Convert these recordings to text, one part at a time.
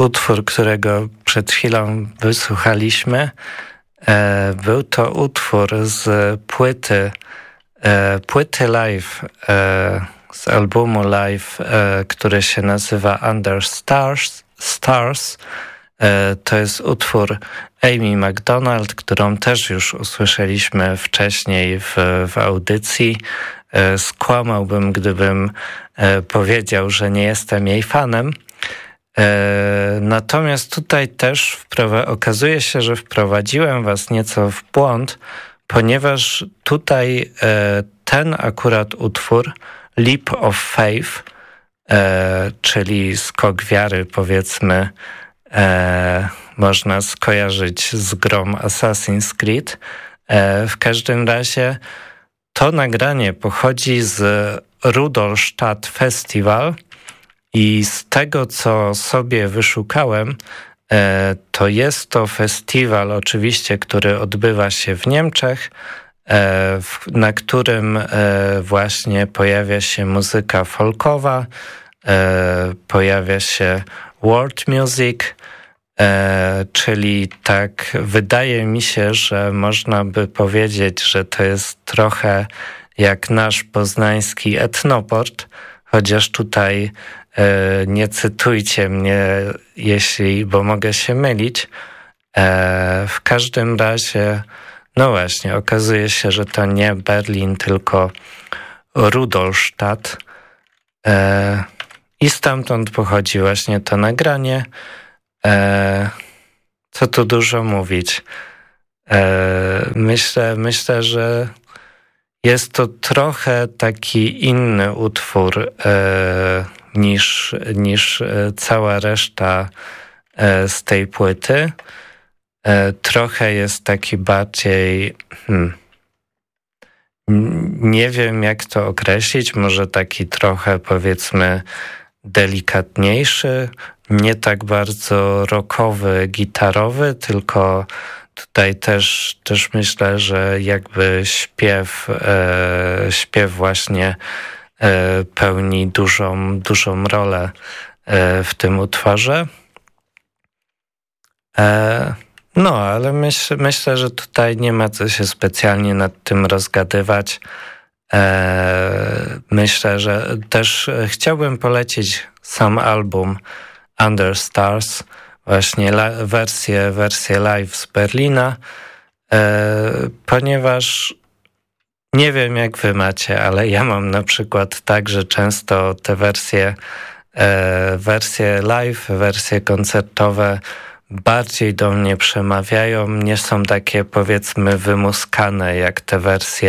utwór, którego przed chwilą wysłuchaliśmy, był to utwór z płyty live, z albumu live, który się nazywa Under Stars. To jest utwór Amy Macdonald, którą też już usłyszeliśmy wcześniej w audycji. Skłamałbym, gdybym powiedział, że nie jestem jej fanem. Natomiast tutaj też okazuje się, że wprowadziłem was nieco w błąd, ponieważ tutaj ten akurat utwór Leap of Faith, czyli skok wiary, powiedzmy, można skojarzyć z grą Assassin's Creed. W każdym razie to nagranie pochodzi z Rudolstadt Festival i z tego, co sobie wyszukałem, to jest to festiwal oczywiście, który odbywa się w Niemczech, na którym właśnie pojawia się muzyka folkowa, pojawia się world music, czyli tak wydaje mi się, że można by powiedzieć, że to jest trochę jak nasz poznański etnoport, chociaż tutaj nie cytujcie mnie, bo mogę się mylić. W każdym razie, no właśnie, okazuje się, że to nie Berlin, tylko Rudolstadt. I stamtąd pochodzi właśnie to nagranie. Co tu dużo mówić. Myślę, że jest to trochę taki inny utwór niż cała reszta z tej płyty. Trochę jest taki bardziej... nie wiem, jak to określić. Może taki trochę, powiedzmy, delikatniejszy, nie tak bardzo rockowy, gitarowy, tylko tutaj też myślę, że jakby śpiew właśnie pełni dużą rolę w tym utworze. No, ale myślę, że tutaj nie ma co się specjalnie nad tym rozgadywać. Myślę, że też chciałbym polecić sam album Under Stars, właśnie wersję live z Berlina, ponieważ nie wiem, jak wy macie, ale ja mam na przykład tak, że często te wersje live, wersje koncertowe bardziej do mnie przemawiają, nie są takie, powiedzmy, wymuskane jak te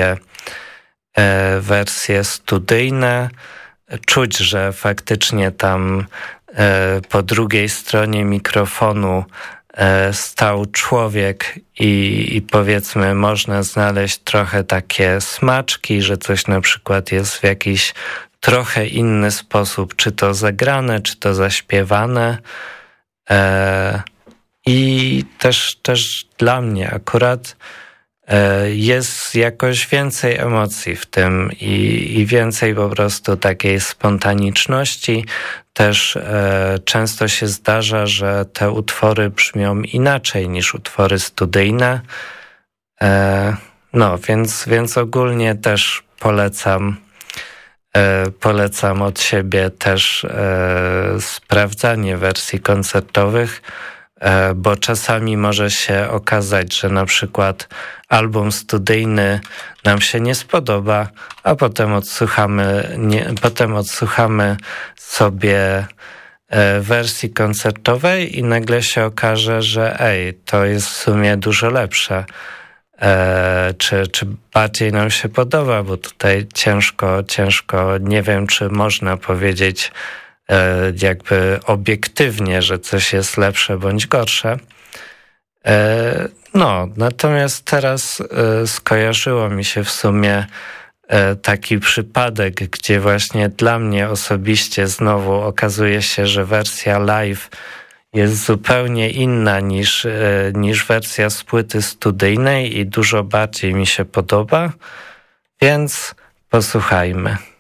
wersje studyjne. Czuć, że faktycznie tam po drugiej stronie mikrofonu stał człowiek i powiedzmy można znaleźć trochę takie smaczki, że coś na przykład jest w jakiś trochę inny sposób, czy to zagrane, czy to zaśpiewane. I też dla mnie akurat jest jakoś więcej emocji w tym i więcej po prostu takiej spontaniczności. Też często się zdarza, że te utwory brzmią inaczej niż utwory studyjne. No, więc ogólnie też polecam od siebie też sprawdzanie wersji koncertowych, bo czasami może się okazać, że na przykład album studyjny nam się nie spodoba, a potem odsłuchamy sobie wersji koncertowej i nagle się okaże, że to jest w sumie dużo lepsze. Czy bardziej nam się podoba, bo tutaj ciężko, nie wiem, czy można powiedzieć jakby obiektywnie, że coś jest lepsze bądź gorsze. No, natomiast teraz skojarzyło mi się w sumie taki przypadek, gdzie właśnie dla mnie osobiście znowu okazuje się, że wersja live jest zupełnie inna niż wersja z płyty studyjnej i dużo bardziej mi się podoba, więc posłuchajmy.